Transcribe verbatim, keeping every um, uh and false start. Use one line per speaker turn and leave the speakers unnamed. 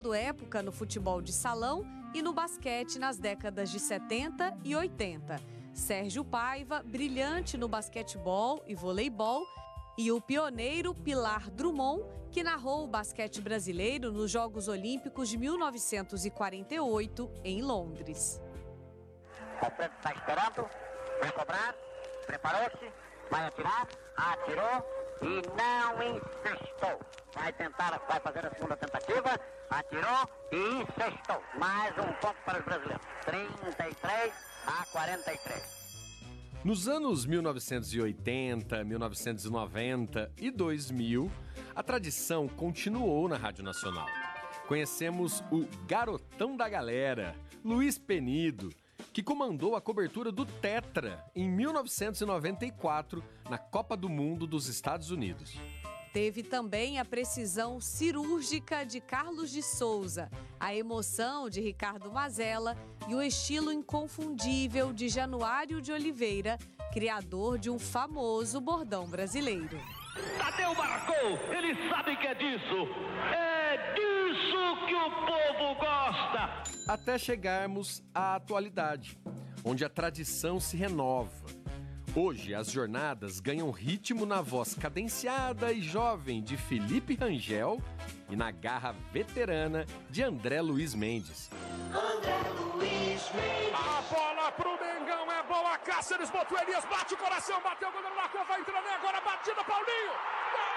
marcando época no futebol de salão e no basquete nas décadas de setenta e oitenta. Sérgio Paiva, brilhante no basquetebol e voleibol, e o pioneiro Pilar Drummond, que narrou o basquete brasileiro nos Jogos Olímpicos de mil novecentos e quarenta e oito, em Londres.
A frente está esperando, vai cobrar, preparou-se, vai atirar, atirou e não encestou. Vai tentar, vai fazer a segunda tentativa, atirou e encestou. Mais um ponto para os brasileiros. trinta e três a quarenta e três.
Nos anos mil novecentos e oitenta, mil novecentos e noventa e dois mil, a tradição continuou na Rádio Nacional. Conhecemos o garotão da galera, Luiz Penido, que comandou a cobertura do Tetra em mil novecentos e noventa e quatro na Copa do Mundo dos Estados Unidos.
Teve também a precisão cirúrgica de Carlos de Souza, a emoção de Ricardo Mazella e o estilo inconfundível de Januário de Oliveira, criador de um famoso bordão brasileiro.
Tadeu marcou, ele sabe que é disso, é disso que o povo gosta.
Até chegarmos à atualidade, onde a tradição se renova. Hoje, as jornadas ganham ritmo na voz cadenciada e jovem de Felipe Rangel e na garra veterana de André Luiz Mendes.
André Luiz Mendes.
A bola pro Mengão é boa, Cáceres botou Elias, bate o coração, bateu o goleiro, marcou, vai entrando agora, batida, Paulinho! Gol!